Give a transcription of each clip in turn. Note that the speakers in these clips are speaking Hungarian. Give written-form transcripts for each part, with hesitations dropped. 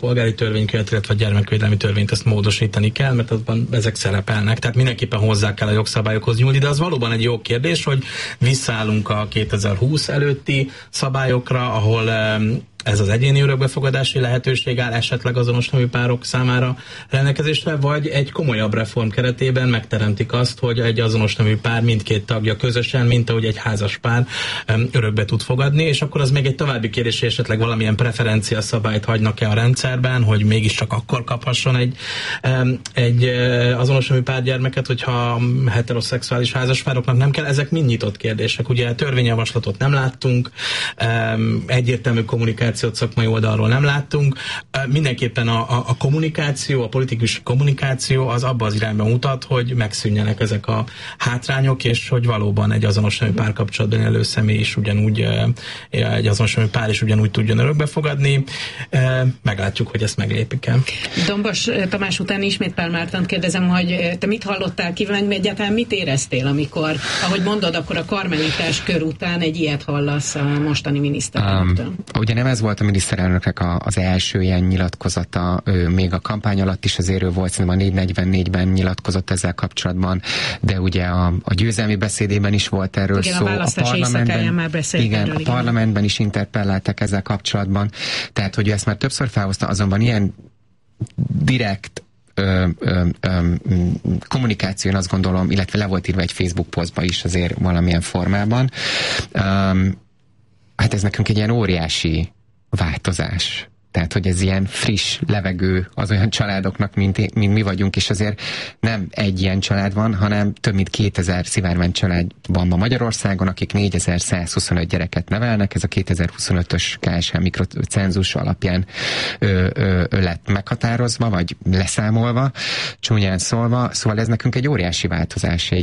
polgári törvénykönyvet, illetve a gyermekvédelmi törvényt ezt módosítani kell, mert azban ezek szerepelnek. Tehát mindenképpen hozzá kell a jogszabályokhoz nyúlni, de az valóban egy jó kérdés, hogy visszaállunk a 2020 előtti szabályokra, ahol ez az egyéni örökbefogadási lehetőség áll esetleg azonos nemű párok számára rendelkezésre, vagy egy komolyabb reform keretében megteremtik azt, hogy egy azonos nemű pár mindkét tagja közösen, mint ahogy egy házas pár örökbe tud fogadni, és akkor az még egy további kérdés, hogy esetleg valamilyen preferencia szabályt hagynak-e a rendszerben, hogy mégiscsak akkor kaphasson egy azonos nemű pár gyermeket, hogyha heteroszexuális házaspároknak nem kell. Ezek mind nyitott kérdések. Ugye törvényjavaslatot nem láttunk, egyértelmű kommunikációt szakmai oldalról nem láttunk. Mindenképpen a kommunikáció, a politikus kommunikáció az abba az irányba mutat, hogy megszűnjenek ezek a hátrányok, és hogy valóban egy azonos nemű párkapcsolatban élő személy is ugyanúgy, egy azonos nemű pár is ugyanúgy tudjon örökbe fogadni. Meglátjuk, hogy ezt meglépik-e. Dombos Tamás után ismét Pál Mártont kérdezem, hogy te mit hallottál ki, meg egyáltalán mit éreztél, amikor, ahogy mondod, akkor a karmelitás kör után egy ilyet hallasz a mostani miniszterelnöktől? Ugye nem ez volt a miniszterelnöknek az első ilyen nyilatkozata, még a kampány alatt is azért ő volt, szerintem a 444-ben nyilatkozott ezzel kapcsolatban, de ugye a győzelmi beszédében is volt erről igen, szó. A parlamentben már beszélt igen, erről, a parlamentben is interpellálták ezzel kapcsolatban. Tehát, hogy ezt már többször felhozta, azonban ilyen direkt kommunikáció, én azt gondolom, illetve le volt írva egy Facebook posztba is azért valamilyen formában. Hát ez nekünk egy ilyen óriási változás. Tehát, hogy ez ilyen friss levegő az olyan családoknak, mint mi vagyunk, és azért nem egy ilyen család van, hanem több mint 2000 szivárvány család van ma Magyarországon, akik 4125 gyereket nevelnek. Ez a 2025-ös KSH mikrocenzus alapján lett meghatározva, vagy leszámolva, csúnyán szólva. Szóval ez nekünk egy óriási változás,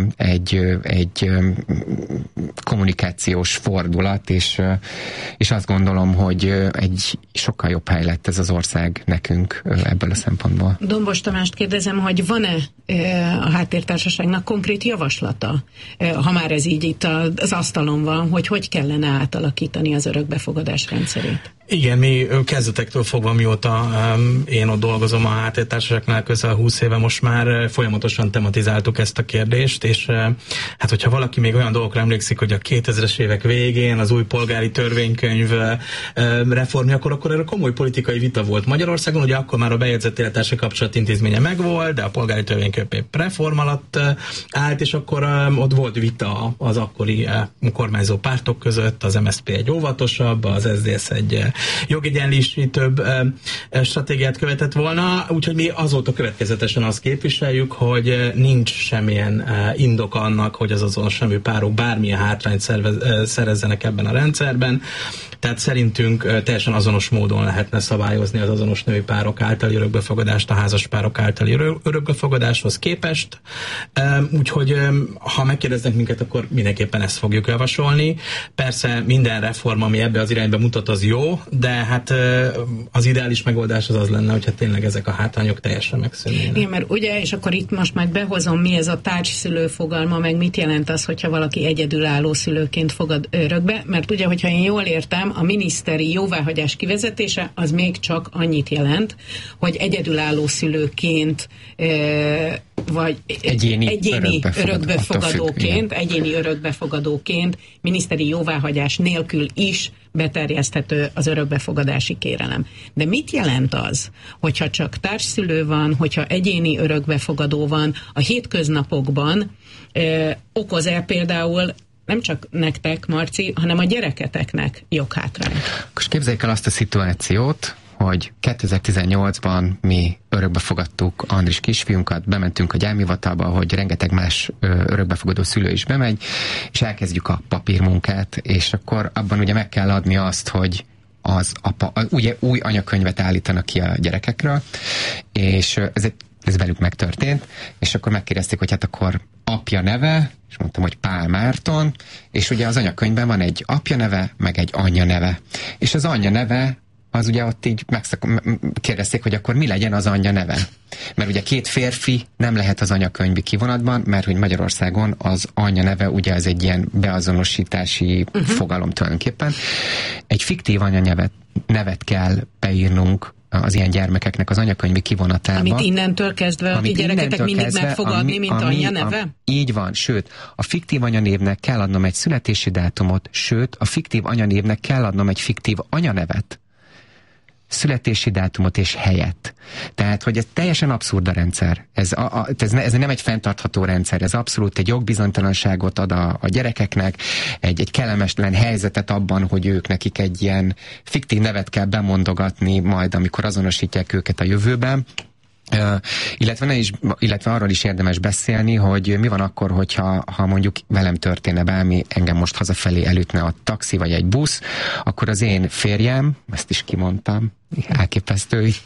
egy kommunikációs fordulat, és azt gondolom, hogy egy sokkal jobb hely lett ez az ország nekünk ebből a szempontból. Dombos Tamást kérdezem, hogy van-e a Háttértársaságnak konkrét javaslata, ha már ez így itt az asztalon van, hogy kellene átalakítani az örökbefogadás rendszerét? Igen, mi kezdetektől fogva, mióta én ott dolgozom a Háttértársaságnál közel 20 éve, most már folyamatosan tematizáltuk ezt a kérdést, és hát hogyha valaki még olyan dolgokra emlékszik, hogy a 2000-es évek végén az új polgári törvénykönyv reformja, akkor erről komoly politikai vita volt Magyarországon, ugye akkor már a bejegyzett élettársi kapcsolat intézménye megvolt, de a polgári törvénykönyv reform alatt állt, és akkor ott volt vita az akkori kormányzó pártok között, az MSZP egy óvatosabb, az SZDSZ egy jogegyenlősítőbb stratégiát követett volna, úgyhogy mi azóta következetesen azt képviseljük, hogy nincs semmilyen indok annak, hogy az azonos nemű párok bármilyen hátrányt szerezzenek ebben a rendszerben. Tehát szerintünk teljesen azonos módon lehetne szabályozni az azonos nemű párok általi örökbefogadást a házas párok általi örökbefogadáshoz képest. Úgyhogy ha megkérdeznek minket, akkor mindenképpen ezt fogjuk javasolni. Persze minden reform, ami ebbe az irányba mutat, az jó, de hát az ideális megoldás az lenne, hogyha tényleg ezek a hátrányok teljesen megszűnnének. Igen, mert ugye, és akkor itt most meg behozom, mi ez a társszülő fogalma, meg mit jelent az, hogyha valaki egyedülálló szülőként fogad örökbe, mert ugye, hogyha én jól értem, a miniszteri jóváhagyás kivezetése az még csak annyit jelent, hogy egyedülálló szülőként vagy egyéni örökbefogadóként miniszteri jóváhagyás nélkül is beterjeszthető az örökbefogadási kérelem. De mit jelent az, hogyha csak társszülő van, hogyha egyéni örökbefogadó van, a hétköznapokban okoz-e például nem csak nektek, Marci, hanem a gyereketeknek joghátrányt? Most képzeljük el azt a szituációt, hogy 2018-ban mi örökbefogadtuk Andris kisfiunkat, bementünk a gyámhivatalba, hogy rengeteg más örökbefogadó szülő is bemegy, és elkezdjük a papírmunkát, és akkor abban ugye meg kell adni azt, hogy az apa, ugye új anyakönyvet állítanak ki a gyerekekről, és ez velük megtörtént, és akkor megkérdezték, hogy hát akkor apja neve, és mondtam, hogy Pál Márton, és ugye az anyakönyvben van egy apja neve, meg egy anyja neve. És az anyja neve, az ugye ott így kérdezték, hogy akkor mi legyen az anyja neve. Mert ugye két férfi nem lehet az anyakönyvi kivonatban, mert hogy Magyarországon az anyja neve ugye ez egy ilyen beazonosítási fogalom tulajdonképpen. Egy fiktív anyanevet kell beírnunk az ilyen gyermekeknek az anyakönyvi kivonatában. Amit innentől kezdve a ti gyereketek mindig meg fog adni, mint anyja neve? Így van, sőt, a fiktív anyanévnek kell adnom egy születési dátumot, sőt, a fiktív anyanévnek kell adnom egy fiktív anyanevet, születési dátumot és helyet. Tehát, hogy ez teljesen abszurd a rendszer. Ez nem egy fenntartható rendszer, ez abszolút egy jogbizonytalanságot ad a gyerekeknek, egy kellemetlen helyzetet abban, hogy ők nekik egy ilyen fiktív nevet kell bemondogatni majd, amikor azonosítják őket a jövőben. Illetve arról is érdemes beszélni, hogy mi van akkor, hogyha mondjuk velem történne bármi, engem most hazafelé elütne a taxi vagy egy busz, akkor az én férjem, ezt is kimondtam, elképesztő itt,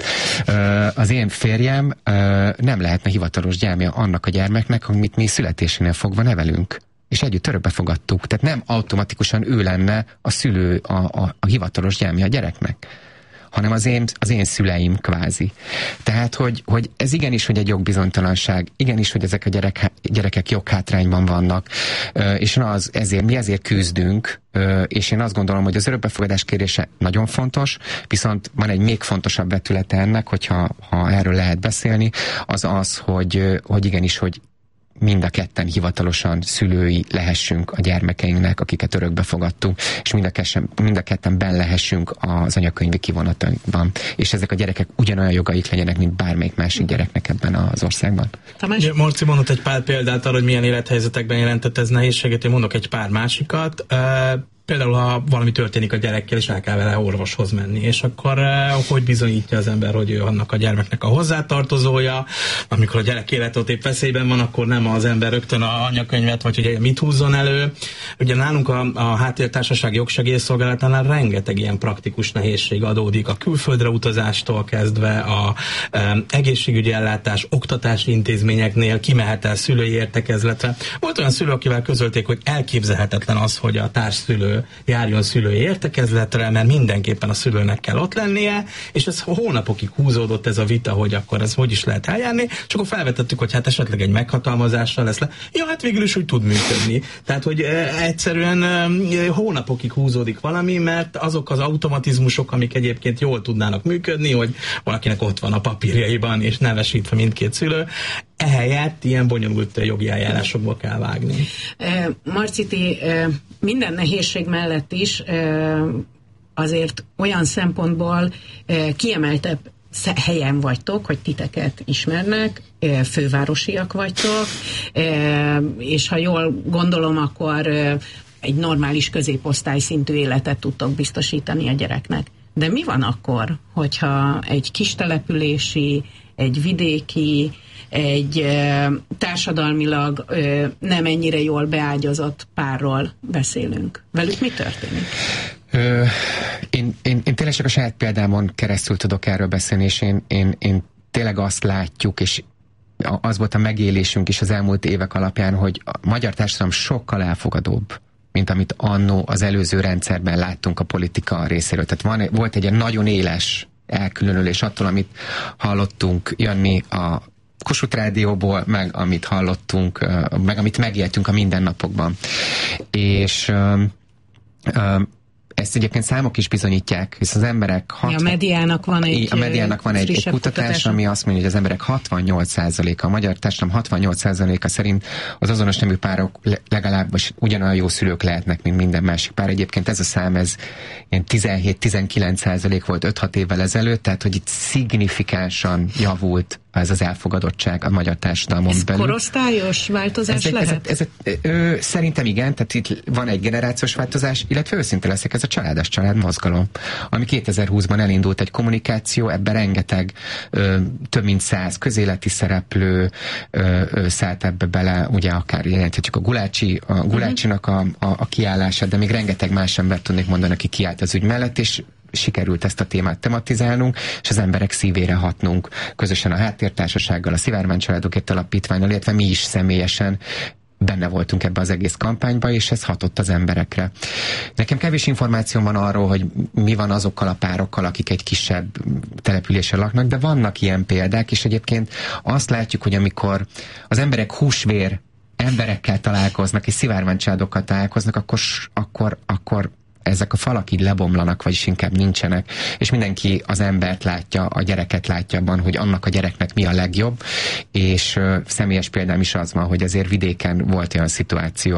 az én férjem nem lehetne hivatalos gyermeke annak a gyermeknek, amit mi születésénél fogva nevelünk. És együtt örökbe fogadtuk. Tehát nem automatikusan ő lenne a szülő, a hivatalos gyermeke a gyereknek, hanem az én szüleim kvázi. Tehát, hogy ez igenis, hogy egy jogbizonytalanság, igenis, hogy ezek a gyerekek joghátrányban vannak, és mi ezért küzdünk, és én azt gondolom, hogy az örökbefogadás kérése nagyon fontos, viszont van egy még fontosabb vetülete ennek, hogyha erről lehet beszélni, az, hogy igenis, hogy mind a ketten hivatalosan szülői lehessünk a gyermekeinknek, akiket örökbe fogadtunk, és mind a ketten benn lehessünk az anyakönyvi kivonatainkban. És ezek a gyerekek ugyanolyan jogaik legyenek, mint bármelyik másik gyereknek ebben az országban. Marci mondott egy pár példát arra, hogy milyen élethelyzetekben jelentett ez nehézséget, én mondok egy pár másikat. Például, ha valami történik a gyerekkel, és el kell vele orvoshoz menni, és akkor hogy bizonyítja az ember, hogy ő annak a gyermeknek a hozzátartozója, amikor a gyerek életét épp veszélyben van, akkor nem az ember rögtön a anyakönyvet, vagy hogy mit húzzon elő. Ugye nálunk a Háttértársaság jogsegélyszolgálatánál rengeteg ilyen praktikus nehézség adódik, a külföldre utazástól kezdve, a egészségügyi ellátás, oktatási intézményeknél kimehet el szülői értekezletre. Volt olyan szülő, akivel közölték, hogy elképzelhetetlen az, hogy a társszülő járjon szülői értekezletre, mert mindenképpen a szülőnek kell ott lennie, és ez hónapokig húzódott ez a vita, hogy akkor ez hogy is lehet eljárni, és akkor felvetettük, hogy hát esetleg egy meghatalmazással lesz le. Ja, hát végül is úgy tud működni. Tehát, hogy egyszerűen hónapokig húzódik valami, mert azok az automatizmusok, amik egyébként jól tudnának működni, hogy valakinek ott van a papírjaiban, és nevesítve mindkét szülő, ehelyett ilyen bonyolult jogi eljárásokból kell vágni. Marci, minden nehézség mellett is azért olyan szempontból kiemeltebb helyen vagytok, hogy titeket ismernek, fővárosiak vagytok, és ha jól gondolom, akkor egy normális középosztály szintű életet tudtok biztosítani a gyereknek. De mi van akkor, hogyha egy kistelepülési, egy vidéki, egy társadalmilag nem ennyire jól beágyazott párról beszélünk? Velük mi történik? Én tényleg csak a saját példámon keresztül tudok erről beszélni, és én tényleg azt látjuk, és az volt a megélésünk is az elmúlt évek alapján, hogy a magyar társadalom sokkal elfogadóbb, mint amit annó az előző rendszerben láttunk a politika részéről. Tehát volt egy nagyon éles elkülönülés attól, amit hallottunk jönni a Kossuth Rádióból, meg amit hallottunk, meg amit megéltünk a mindennapokban. És ezt egyébként számok is bizonyítják, hisz az emberek... A mediának van egy kutatás, ami azt mondja, hogy az emberek 68%-a, a magyar társadalom 68%-a szerint az azonos nemű párok legalább ugyanolyan jó szülők lehetnek, mint minden másik pár. Egyébként ez a szám, ez ilyen 17-19% volt 5-6 évvel ezelőtt, tehát hogy itt szignifikánsan javult ez az elfogadottság a magyar társadalmon belül. Ez korosztályos változás lehet? Szerintem igen, tehát itt van egy generációs változás, illetve őszinte leszek, ez a családos család mozgalom, ami 2020-ban elindult egy kommunikáció, ebben rengeteg több mint 100 közéleti szereplő szállt ebbe bele, ugye akár jelenthetjük a Gulácsinak a kiállását, de még rengeteg más ember tudnék mondani, aki kiállt az ügy mellett, és sikerült ezt a témát tematizálnunk, és az emberek szívére hatnunk közösen a Háttértársasággal, a Szivárvány Családokért Alapítványnal, illetve mi is személyesen benne voltunk ebbe az egész kampányba, és ez hatott az emberekre. Nekem kevés információm van arról, hogy mi van azokkal a párokkal, akik egy kisebb településen laknak, de vannak ilyen példák, és egyébként azt látjuk, hogy amikor az emberek húsvér emberekkel találkoznak, és szivárványcsaládokkal találkoznak, akkor ezek a falak így lebomlanak, vagyis inkább nincsenek, és mindenki az embert látja, a gyereket látja abban, hogy annak a gyereknek mi a legjobb, és személyes példám is az van, hogy azért vidéken volt olyan szituáció,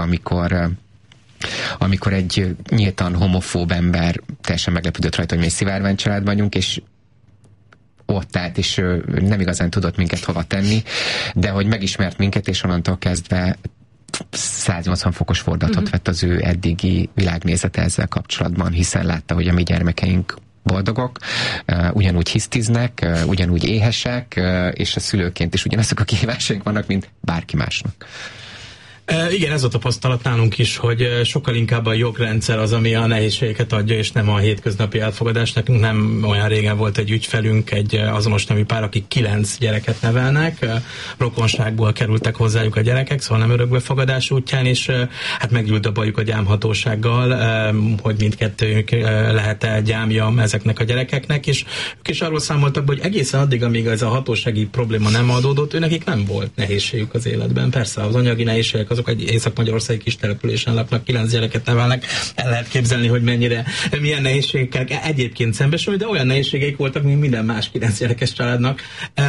amikor egy nyíltan homofób ember teljesen meglepődött rajta, hogy mi egy szivárvány családban vagyunk, és ott állt, és nem igazán tudott minket hova tenni, de hogy megismert minket, és onnantól kezdve 180 fokos fordulatot vett az ő eddigi világnézete ezzel kapcsolatban, hiszen látta, hogy a mi gyermekeink boldogok, ugyanúgy hisztiznek, ugyanúgy éhesek, és a szülőként is ugyanazok a kihívásaink vannak, mint bárki másnak. Igen, ez a tapasztalat nálunk is, hogy sokkal inkább a jogrendszer az, ami a nehézségeket adja, és nem a hétköznapi elfogadás. Nekünk nem olyan régen volt egy ügyfelünk, egy azonos nemű pár, akik 9 gyereket nevelnek, rokonságból kerültek hozzájuk a gyerekek, szóval nem örökbefogadás útján, és hát meggyűlt a bajuk a gyámhatósággal, hogy mindkettőjük lehet-e gyámja ezeknek a gyerekeknek, és ők is arról számoltak, hogy egészen addig, amíg ez a hatósági probléma nem adódott, őnekik nem volt nehézségük az életben. Persze az anyagi nehézségek azok egy észak-magyarországi kis településen laknak, 9 gyereket nevelnek, el lehet képzelni, hogy milyen nehézségekkel egyébként szembesülni, de olyan nehézségeik voltak, mint minden más 9 gyerekes családnak.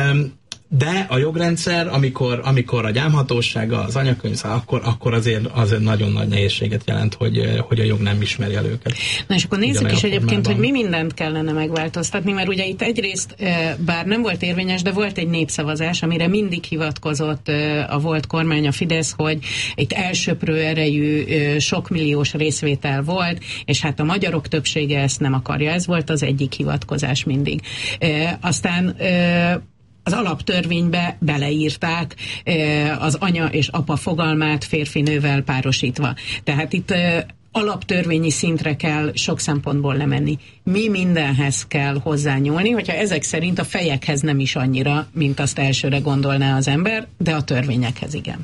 De a jogrendszer, amikor a gyámhatósága, az anyakönyv, akkor azért nagyon nagy nehézséget jelent, hogy a jog nem ismeri el őket. Na és akkor nézzük is egyébként, hogy mi mindent kellene megváltoztatni, mert ugye itt egyrészt, bár nem volt érvényes, de volt egy népszavazás, amire mindig hivatkozott a volt kormány, a Fidesz, hogy itt elsöprő erejű, sokmilliós részvétel volt, és hát a magyarok többsége ezt nem akarja. Ez volt az egyik hivatkozás mindig. Aztán az alaptörvénybe beleírták az anya és apa fogalmát férfi-nővel párosítva. Tehát itt alaptörvényi szintre kell sok szempontból lemenni. Mi mindenhez kell hozzányúlni, hogyha ezek szerint a fejekhez nem is annyira, mint azt elsőre gondolná az ember, de a törvényekhez igen.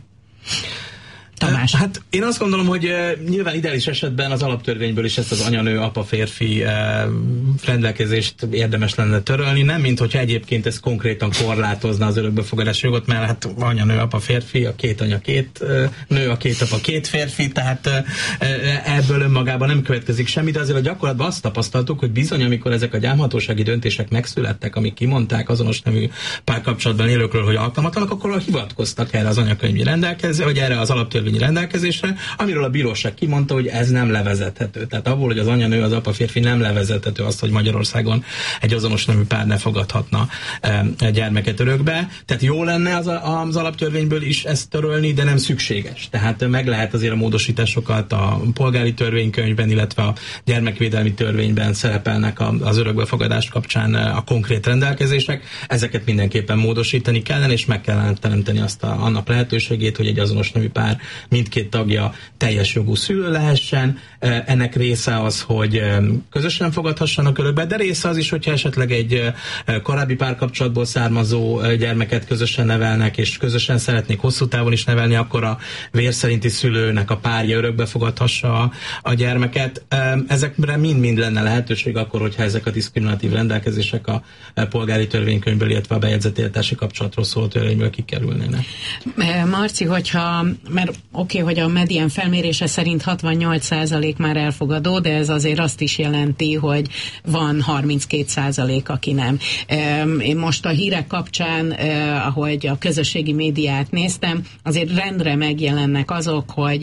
Tamás. Hát én azt gondolom, hogy nyilván ideális esetben az alaptörvényből is ezt az anya-nő, apa-férfi rendelkezést érdemes lenne törölni, nem mint hogyha egyébként ez konkrétan korlátozna az örökbefogadási jogot, mert hát anya-nő, apa-férfi, a 2 anya, 2 nő, a 2 apa, 2 férfi, tehát ebből önmagában nem következik semmi, de azért a gyakorlatban azt tapasztaltuk, hogy bizony, amikor ezek a gyámhatósági döntések megszülettek, amik kimondták azonos nemű párkapcsolatban élőkről, hogy alkalmatlanak, akkor hivatkoztak erre az anyakönyvi rendelkezésre, vagy erre az alaptörvényi rendelkezésre, amiről a bíróság kimondta, hogy ez nem levezethető. Tehát abból, hogy az anya-nő, az apa-férfi nem levezethető azt, hogy Magyarországon egy azonos nemű pár ne fogadhatna gyermeket örökbe. Tehát jó lenne az alaptörvényből is ezt törölni, de nem szükséges. Tehát meg lehet azért a módosításokat a polgári törvénykönyvben, illetve a gyermekvédelmi törvényben szerepelnek az örökbefogadás kapcsán a konkrét rendelkezések. Ezeket mindenképpen módosítani kellene, és meg kellene teremteni annak lehetőségét, hogy egy azonos nemű pár mindkét tagja teljes jogú szülő lehessen. Ennek része az, hogy közösen fogadhassanak örökbe, de része az is, hogyha esetleg egy korábbi párkapcsolatból származó gyermeket közösen nevelnek, és közösen szeretnék hosszú távon is nevelni, akkor a vér szerinti szülőnek a párja örökbe fogadhassa a gyermeket. Ezekre mind-mind lenne lehetőség akkor, hogyha ezek a diszkriminatív rendelkezések a polgári törvénykönyvből, illetve a bejegyzetéltási kapcsolatról szóló törvényből kikerülnének. Marci, mert oké, hogy a Median felmérése szerint 68% már elfogadó, de ez azért azt is jelenti, hogy van 32%, aki nem. Én most a hírek kapcsán, ahogy a közösségi médiát néztem, azért rendre megjelennek azok, hogy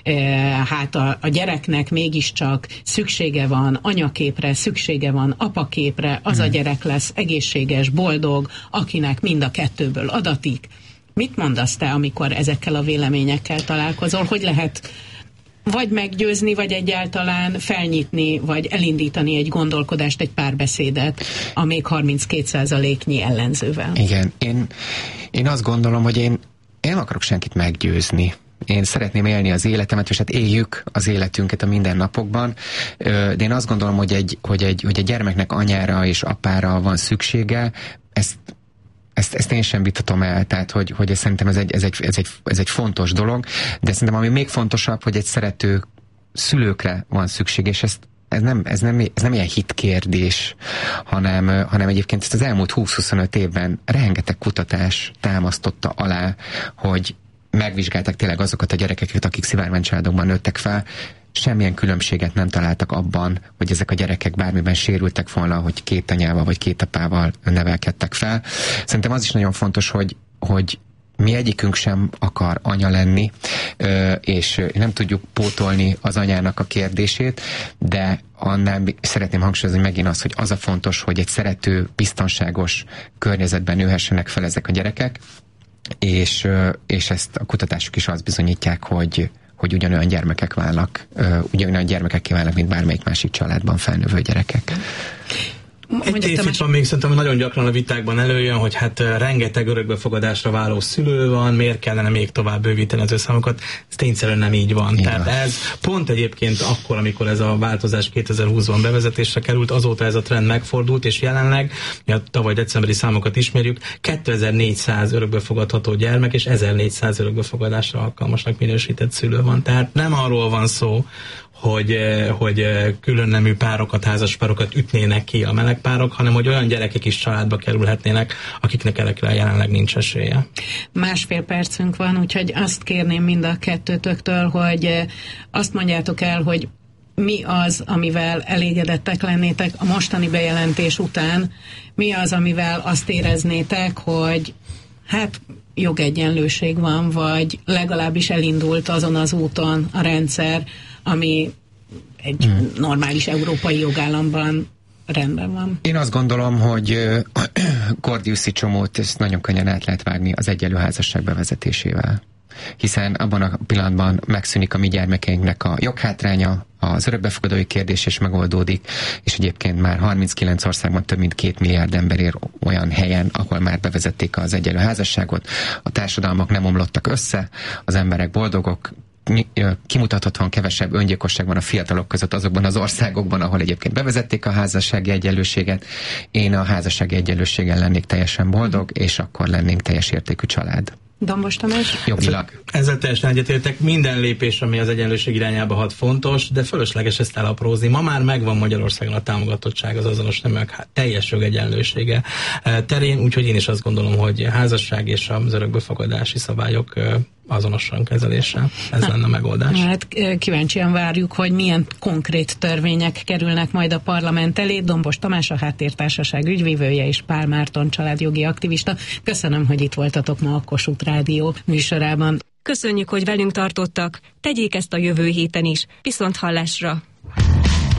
hát a gyereknek mégiscsak szüksége van anyaképre, szüksége van apaképre, az a gyerek lesz egészséges, boldog, akinek mind a kettőből adatik. Mit mondasz te, amikor ezekkel a véleményekkel találkozol? Hogy lehet vagy meggyőzni, vagy egyáltalán felnyitni, vagy elindítani egy gondolkodást, egy párbeszédet a még 32%-nyi ellenzővel? Igen, én azt gondolom, hogy én nem akarok senkit meggyőzni. Én szeretném élni az életemet, és hát éljük az életünket a mindennapokban, de én azt gondolom, hogy egy gyermeknek anyára és apára van szüksége, ezt én sem vitatom el, tehát hogy szerintem ez egy fontos dolog, de szerintem ami még fontosabb, hogy egy szerető szülőkre van szükség, és ez nem ilyen hitkérdés, hanem egyébként ezt az elmúlt 20-25 évben rengeteg kutatás támasztotta alá, hogy megvizsgálták tényleg azokat a gyerekeket, akik szivárvány családokban nőttek fel, semmilyen különbséget nem találtak abban, hogy ezek a gyerekek bármiben sérültek volna, hogy két anyával vagy két apával nevelkedtek fel. Szerintem az is nagyon fontos, hogy mi egyikünk sem akar anya lenni, és nem tudjuk pótolni az anyának a kérdését, de annál szeretném hangsúlyozni megint azt, hogy az a fontos, hogy egy szerető, biztonságos környezetben nőhessenek fel ezek a gyerekek, és ezt a kutatások is azt bizonyítják, hogy ugyanolyan gyermekek válnak, ugyanolyan gyermekekké válnak, mint bármelyik másik családban felnövő gyerekek. Egy tévhit van még, szerintem nagyon gyakran a vitákban előjön, hogy hát rengeteg örökbefogadásra váló szülő van, miért kellene még tovább bővíteni az számokat. Ez tényszerűen nem így van. Tehát ez pont egyébként akkor, amikor ez a változás 2020-ban bevezetésre került, azóta ez a trend megfordult, és jelenleg, a tavaly decemberi számokat ismerjük, 2400 örökbefogadható gyermek és 1400 örökbefogadásra alkalmasnak minősített szülő van. Tehát nem arról van szó, hogy külön nemű párokat, házas párokat ütnének ki a meleg párok, hanem hogy olyan gyerekek is családba kerülhetnének, akiknek ezekre jelenleg nincs esélye. 1,5 percünk van, úgyhogy azt kérném mind a kettőtöktől, hogy azt mondjátok el, hogy mi az, amivel elégedettek lennétek a mostani bejelentés után, mi az, amivel azt éreznétek, hogy hát jogegyenlőség van, vagy legalábbis elindult azon az úton a rendszer, ami egy normális európai jogállamban rendben van. Én azt gondolom, hogy Gordiuszi csomót ezt nagyon könnyen át lehet vágni az egyenlő házasság bevezetésével. Hiszen abban a pillanatban megszűnik a mi gyermekeinknek a joghátránya, az örökbefogadói kérdés is megoldódik, és egyébként már 39 országban több mint 2 milliárd ember ér olyan helyen, ahol már bevezették az egyenlő házasságot, a társadalmak nem omlottak össze, az emberek boldogok, kimutathatóan kevesebb öngyilkosság van a fiatalok között azokban az országokban, ahol egyébként bevezették a házassági egyenlőséget. Én a házassági egyenlőséggel lennék teljesen boldog, és akkor lennénk teljes értékű család. Dambos Tamás? Jogilag. Ezzel teljesen egyetértek. Minden lépés, ami az egyenlőség irányába hat, fontos, de fölösleges ezt elaprózni. Ma már megvan Magyarországon a támogatottság az azonos neműek teljes jogegyenlősége terén, úgyhogy én is azt gondolom, hogy házasság és az örökbefogadási szabályok azonosan kezelése. Ez lenne a megoldás. Hát kíváncsian várjuk, hogy milyen konkrét törvények kerülnek majd a parlament elé. Dombos Tamás, a Háttértársaság ügyvívője és Pál Márton családjogi aktivista. Köszönöm, hogy itt voltatok ma a Kossuth Rádió műsorában. Köszönjük, hogy velünk tartottak. Tegyék ezt a jövő héten is. Viszonthallásra!